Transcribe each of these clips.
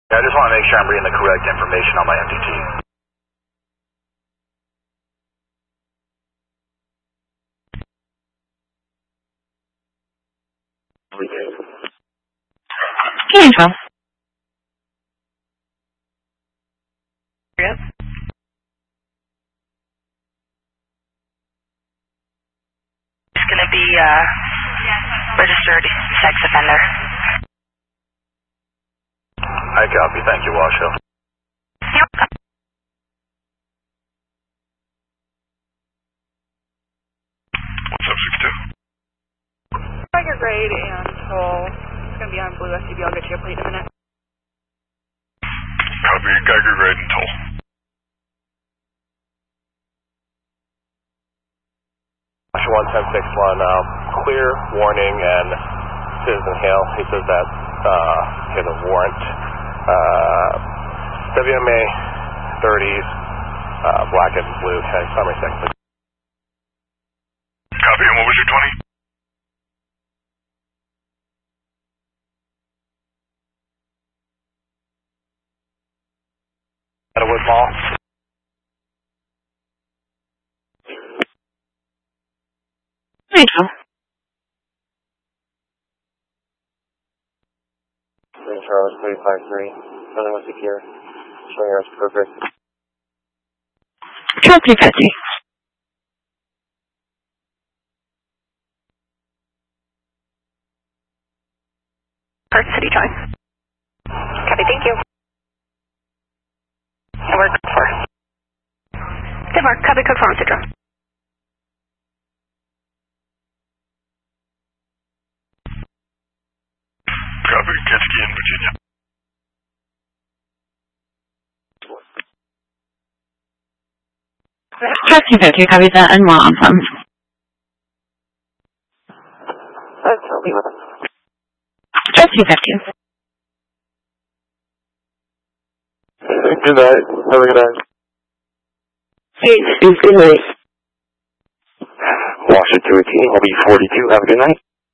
I just want to make sure I'm reading the correct information on my MDT. Angel. Yep. It's going to be registered sex offender. I copy. Thank you, Washoe. You're welcome. What's up, 6-2? Tiger grade and toll. It's going to be on blue SUV. I'll get you a plate in a minute. Copy. Geiger grade and toll. Washoe 11061, clear, warning, and Citizen Hale. He says that he has a warrant. WMA 30s, black and blue, summary section. Copy. And what was your 20? At a wood mall. Angel. Charles 353, building was secure, showing your progress. Charles 350. Park City time. Copy, thank you. And we're good for. Denmark, copy code for Citron. Copy. Ketski in Virginia. Charles 350, copy that and law on them. That's what we want. Charles 350. Good night. Have a good night. Hey, good night. Washington 218, I'll be 42. Have a good night.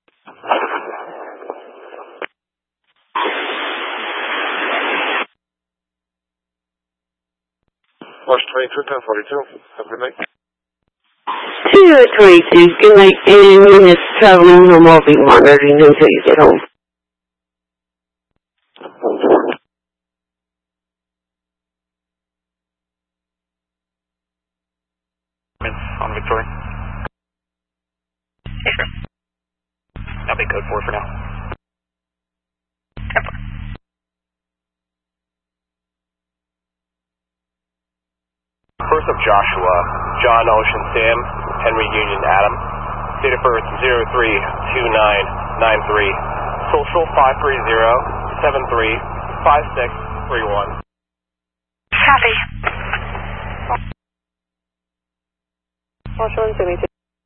Washington 22, 1042. Have a good night. 222, good night. And minutes traveling home will be monitoring until you get home. On Victoria. Yes, sir. That'll be code 4 for now. First of Joshua, John Ocean Sam, Henry Union Adam. Date of birth 032993. Social 530735631. Copy. Washoe 172.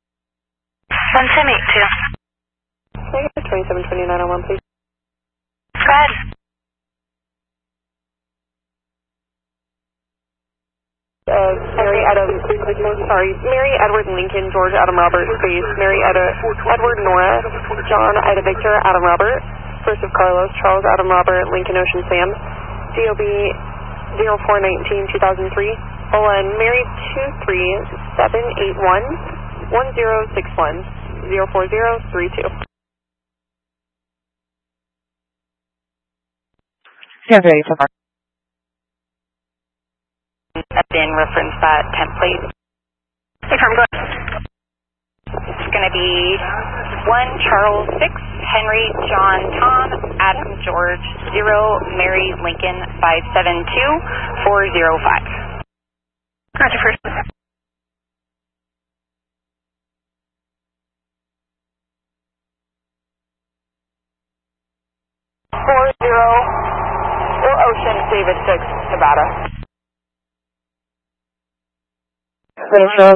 1782. Can I get 272901, please? Go ahead. Mary Edward Lincoln, George Adam Robert, space, Mary Edward Nora, John Ida Victor, Adam Robert, first of Carlos, Charles Adam Robert, Lincoln Ocean Sam, DOB 0419-2003, ON Mary 23781-1061-04032. Yeah, very so far. Then reference that template. Hey, Tom, go ahead. It's going to be 1 Charles 6 Henry John Tom Adam George 0 Mary Lincoln 572405. Roger, first. 40 Ocean David 6 Nevada. Charles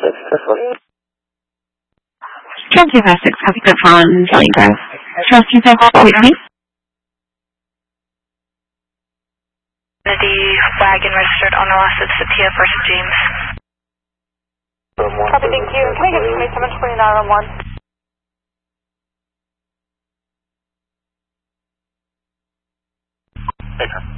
256, copy good for on Jelly Drive. Charles 256, me? The wagon registered on the loss of Satya versus James. Copy, thank you. Can I get 2729 on 1? Hey, sir.